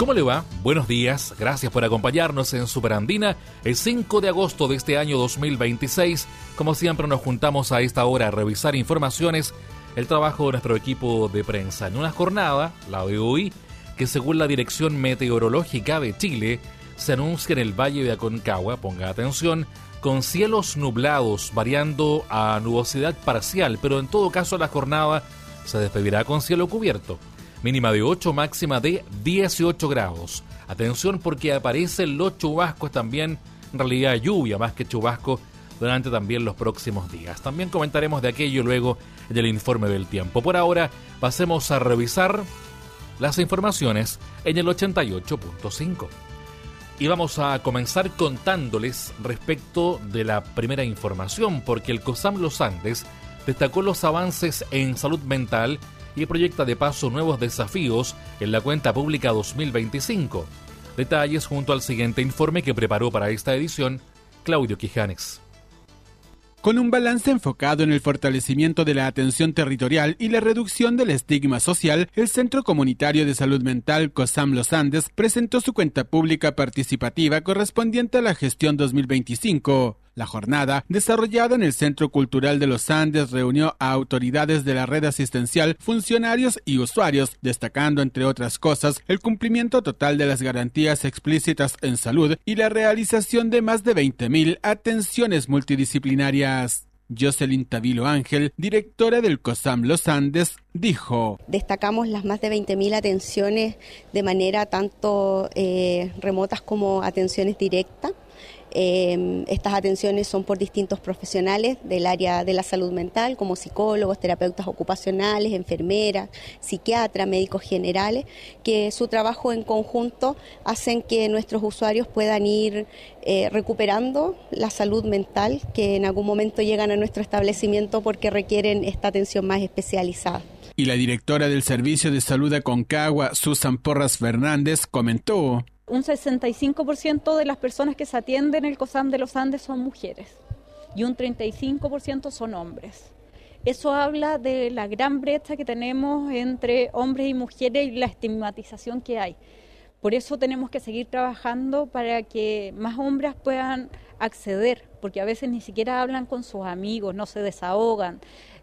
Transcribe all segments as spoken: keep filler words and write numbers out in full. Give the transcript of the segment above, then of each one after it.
¿Cómo le va? Buenos días, gracias por acompañarnos en Superandina, el cinco de agosto de este año dos mil veintiséis. Como siempre nos juntamos a esta hora a revisar informaciones, el trabajo de nuestro equipo de prensa en una jornada, la de hoy, que según la Dirección Meteorológica de Chile, se anuncia en el Valle de Aconcagua, ponga atención, con cielos nublados, variando a nubosidad parcial, pero en todo caso la jornada se despedirá con cielo cubierto. Mínima de ocho, máxima de dieciocho grados. Atención porque aparecen los chubascos también, en realidad lluvia más que chubasco, durante también los próximos días. También comentaremos de aquello luego en el informe del tiempo. Por ahora, pasemos a revisar las informaciones en el ochenta y ocho punto cinco. Y vamos a comenzar contándoles respecto de la primera información, porque el COSAM Los Andes destacó los avances en salud mental y proyecta de paso nuevos desafíos en la cuenta pública dos mil veinticinco. Detalles junto al siguiente informe que preparó para esta edición Claudio Quijanes. Con un balance enfocado en el fortalecimiento de la atención territorial y la reducción del estigma social, el Centro Comunitario de Salud Mental COSAM Los Andes presentó su cuenta pública participativa correspondiente a la gestión dos mil veinticinco. La jornada, desarrollada en el Centro Cultural de Los Andes, reunió a autoridades de la red asistencial, funcionarios y usuarios, destacando, entre otras cosas, el cumplimiento total de las garantías explícitas en salud y la realización de más de veinte mil atenciones multidisciplinarias. Jocelyn Tavilo Ángel, directora del COSAM Los Andes, dijo: Destacamos las más de veinte mil atenciones de manera tanto eh, remotas como atenciones directas. Eh, estas atenciones son por distintos profesionales del área de la salud mental, como psicólogos, terapeutas ocupacionales, enfermeras, psiquiatras, médicos generales, que su trabajo en conjunto hacen que nuestros usuarios puedan ir eh, recuperando la salud mental, que en algún momento llegan a nuestro establecimiento porque requieren esta atención más especializada. Y la directora del Servicio de Salud de Aconcagua, Susan Porras Fernández, comentó: Un sesenta y cinco por ciento de las personas que se atienden en el COSAM de los Andes son mujeres y un treinta y cinco por ciento son hombres. Eso habla de la gran brecha que tenemos entre hombres y mujeres y la estigmatización que hay. Por eso tenemos que seguir trabajando para que más hombres puedan acceder, porque a veces ni siquiera hablan con sus amigos, no se desahogan,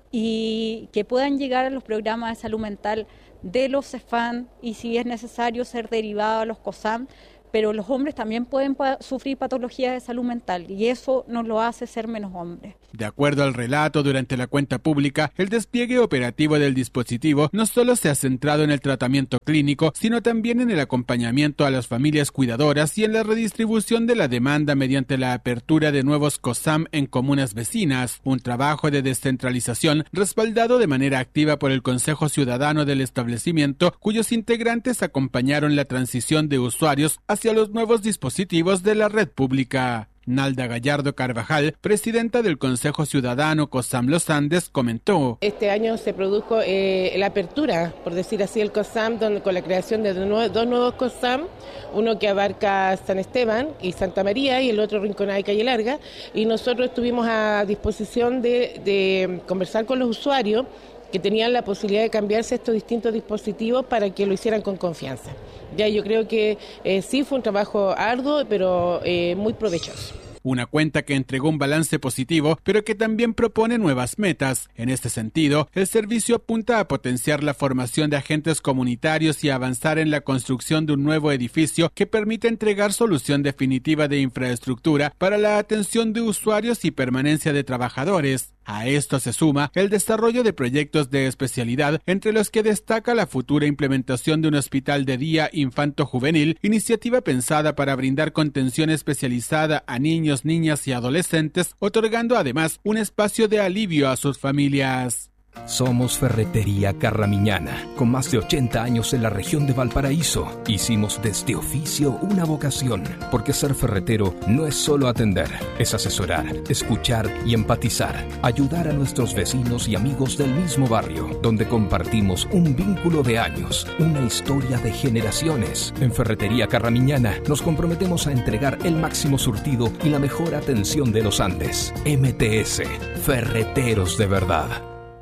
y que puedan llegar a los programas de salud mental de los CEFAM y si es necesario ser derivado a los COSAM, pero los hombres también pueden pa- sufrir patologías de salud mental y eso nos lo hace ser menos hombres. De acuerdo al relato, durante la cuenta pública, el despliegue operativo del dispositivo no solo se ha centrado en el tratamiento clínico, sino también en el acompañamiento a las familias cuidadoras y en la redistribución de la demanda mediante la apertura de nuevos COSAM en comunas vecinas, un trabajo de descentralización respaldado de manera activa por el Consejo Ciudadano del establecimiento, cuyos integrantes acompañaron la transición de usuarios hacia los nuevos dispositivos de la red pública. Nalda Gallardo Carvajal, presidenta del Consejo Ciudadano COSAM Los Andes, comentó: Este año se produjo eh, la apertura, por decir así, el COSAM, donde, con la creación de dos, dos nuevos COSAM, uno que abarca San Esteban y Santa María y el otro Rinconada y Calle Larga, y nosotros estuvimos a disposición de, de conversar con los usuarios que tenían la posibilidad de cambiarse estos distintos dispositivos para que lo hicieran con confianza. Ya yo creo que eh, sí fue un trabajo arduo, pero eh, muy provechoso. Una cuenta que entregó un balance positivo, pero que también propone nuevas metas. En este sentido, el servicio apunta a potenciar la formación de agentes comunitarios y a avanzar en la construcción de un nuevo edificio que permita entregar solución definitiva de infraestructura para la atención de usuarios y permanencia de trabajadores. A esto se suma el desarrollo de proyectos de especialidad, entre los que destaca la futura implementación de un hospital de día infanto-juvenil, iniciativa pensada para brindar contención especializada a niños, niñas y adolescentes, otorgando además un espacio de alivio a sus familias. Somos Ferretería Carramiñana, con más de ochenta años en la región de Valparaíso. Hicimos de este oficio una vocación, porque ser ferretero no es solo atender, es asesorar, escuchar y empatizar, ayudar a nuestros vecinos y amigos del mismo barrio, donde compartimos un vínculo de años, una historia de generaciones. En Ferretería Carramiñana nos comprometemos a entregar el máximo surtido y la mejor atención de los Andes. M T S, Ferreteros de verdad.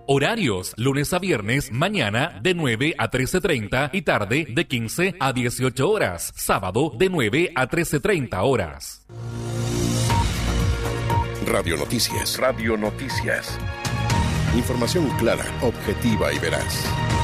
Horarios, lunes a viernes, mañana de nueve a trece treinta y tarde de quince a dieciocho horas. Sábado de nueve a trece treinta horas. Radio Noticias. Radio Noticias. Información clara, objetiva y veraz.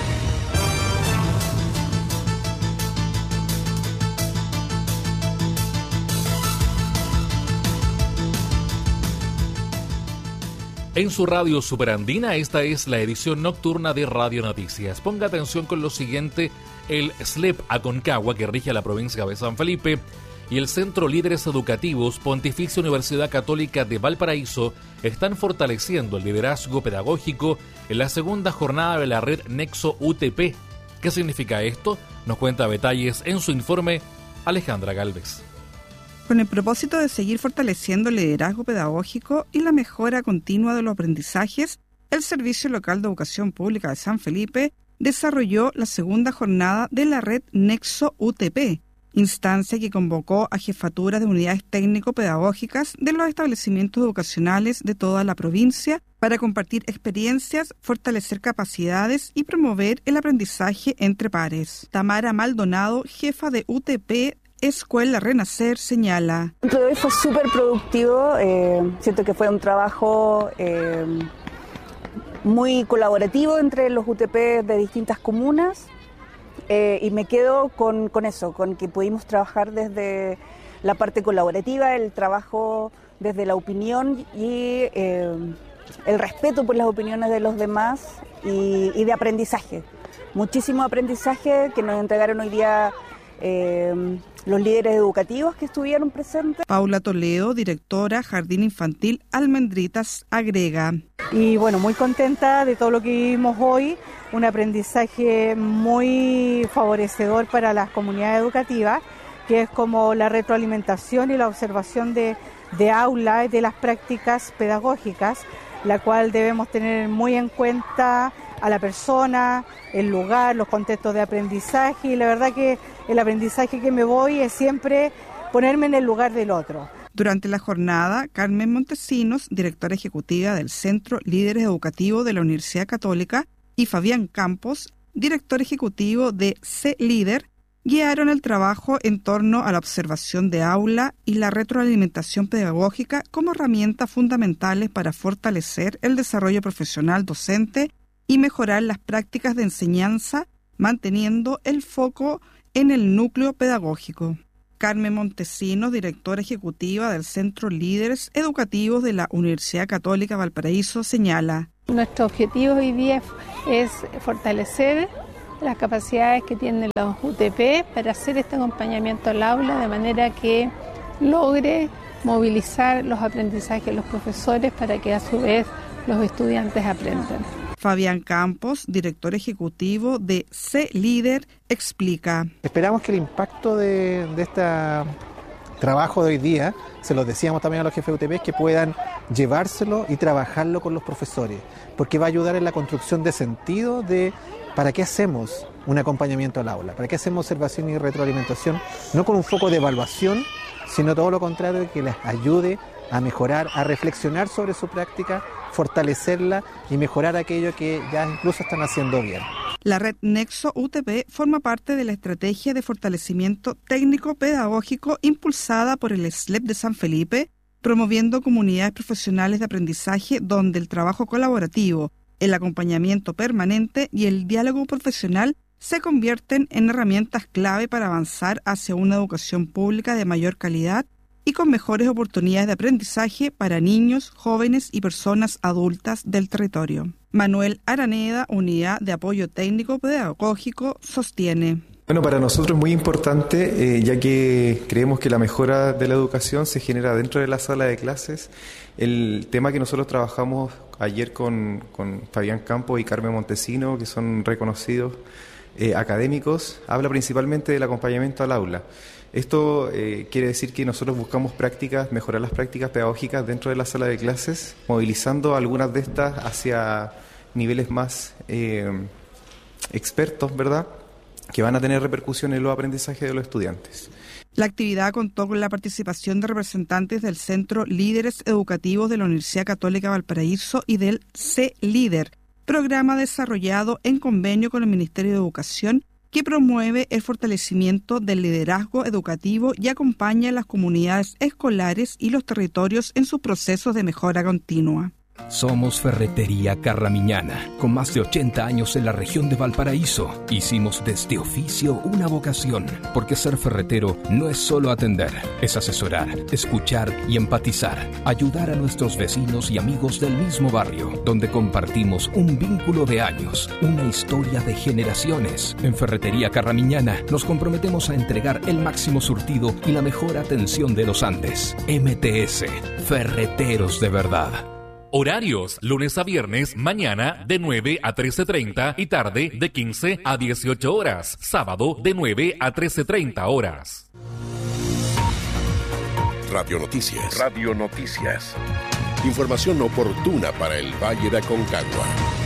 En su radio Superandina, esta es la edición nocturna de Radio Noticias. Ponga atención con lo siguiente: el S L E P Aconcagua, que rige a la provincia de San Felipe, y el Centro Líderes Educativos Pontificia Universidad Católica de Valparaíso están fortaleciendo el liderazgo pedagógico en la segunda jornada de la red Nexo U T P. ¿Qué significa esto? Nos cuenta detalles en su informe Alejandra Galvez. Con el propósito de seguir fortaleciendo el liderazgo pedagógico y la mejora continua de los aprendizajes, el Servicio Local de Educación Pública de San Felipe desarrolló la segunda jornada de la red Nexo U T P, instancia que convocó a jefaturas de unidades técnico-pedagógicas de los establecimientos educacionales de toda la provincia para compartir experiencias, fortalecer capacidades y promover el aprendizaje entre pares. Tamara Maldonado, jefa de U T P Escuela Renacer, señala. El de hoy fue súper productivo, eh, siento que fue un trabajo eh, muy colaborativo entre los U T P de distintas comunas eh, y me quedo con, con eso, con que pudimos trabajar desde la parte colaborativa, el trabajo desde la opinión y eh, el respeto por las opiniones de los demás y, y de aprendizaje. Muchísimo aprendizaje que nos entregaron hoy día Eh, los líderes educativos que estuvieron presentes. Paula Toledo, directora Jardín Infantil Almendritas, agrega. Y bueno, muy contenta de todo lo que vivimos hoy, un aprendizaje muy favorecedor para las comunidades educativas, que es como la retroalimentación y la observación de, de aula y de las prácticas pedagógicas, la cual debemos tener muy en cuenta a la persona, el lugar, los contextos de aprendizaje, y la verdad que el aprendizaje que me voy es siempre ponerme en el lugar del otro. Durante la jornada, Carmen Montesinos, directora ejecutiva del Centro Líderes Educativos de la Universidad Católica, y Fabián Campos, director ejecutivo de C-Líder, guiaron el trabajo en torno a la observación de aula y la retroalimentación pedagógica como herramientas fundamentales para fortalecer el desarrollo profesional docente y mejorar las prácticas de enseñanza, manteniendo el foco en el núcleo pedagógico. Carmen Montesinos, directora ejecutiva del Centro Líderes Educativos de la Universidad Católica Valparaíso, señala. Nuestro objetivo hoy día es fortalecer las capacidades que tienen los U T P para hacer este acompañamiento al aula de manera que logre movilizar los aprendizajes de los profesores para que a su vez los estudiantes aprendan. Fabián Campos, director ejecutivo de C-Líder, explica. Esperamos que el impacto de, de este trabajo de hoy día, se los decíamos también a los jefes de U T P, que puedan llevárselo y trabajarlo con los profesores, porque va a ayudar en la construcción de sentido de para qué hacemos un acompañamiento al aula, para qué hacemos observación y retroalimentación, no con un foco de evaluación, sino todo lo contrario, que les ayude a mejorar, a reflexionar sobre su práctica, fortalecerla y mejorar aquello que ya incluso están haciendo bien. La red Nexo U T P forma parte de la estrategia de fortalecimiento técnico-pedagógico impulsada por el S L E P de San Felipe, promoviendo comunidades profesionales de aprendizaje donde el trabajo colaborativo, el acompañamiento permanente y el diálogo profesional se convierten en herramientas clave para avanzar hacia una educación pública de mayor calidad y con mejores oportunidades de aprendizaje para niños, jóvenes y personas adultas del territorio. Manuel Araneda, Unidad de Apoyo Técnico Pedagógico, sostiene. Bueno, para nosotros es muy importante, eh, ya que creemos que la mejora de la educación se genera dentro de la sala de clases. El tema que nosotros trabajamos ayer con, con Fabián Campos y Carmen Montesinos, que son reconocidos eh, académicos, habla principalmente del acompañamiento al aula. Esto eh, quiere decir que nosotros buscamos prácticas, mejorar las prácticas pedagógicas dentro de la sala de clases, movilizando algunas de estas hacia niveles más eh, expertos, ¿verdad?, que van a tener repercusión en los aprendizajes de los estudiantes. La actividad contó con la participación de representantes del Centro Líderes Educativos de la Universidad Católica Valparaíso y del C-Líder, programa desarrollado en convenio con el Ministerio de Educación que promueve el fortalecimiento del liderazgo educativo y acompaña a las comunidades escolares y los territorios en sus procesos de mejora continua. Somos Ferretería Carramiñana, con más de ochenta años en la región de Valparaíso. Hicimos de este oficio una vocación, porque ser ferretero no es solo atender, es asesorar, escuchar y empatizar, ayudar a nuestros vecinos y amigos del mismo barrio, donde compartimos un vínculo de años, una historia de generaciones. En Ferretería Carramiñana nos comprometemos a entregar el máximo surtido y la mejor atención de los Andes. M T S, Ferreteros de verdad. Horarios, lunes a viernes, mañana de nueve a trece treinta y tarde de quince a dieciocho horas. Sábado de nueve a trece treinta horas. Radio Noticias. Radio Noticias. Información oportuna para el Valle de Aconcagua.